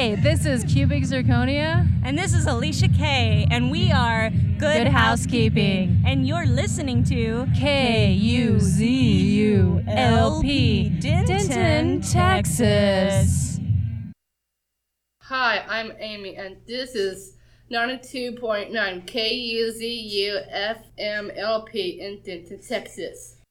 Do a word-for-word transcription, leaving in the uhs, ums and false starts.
Hey, this is Cubic Zirconia. And this is Alicia Kay, and we are Good, Good Housekeeping. Housekeeping. And you're listening to K U Z U L P, Denton, Texas. Hi, I'm Amy, and this is ninety-two point nine K U Z U F M L P in Denton, Texas.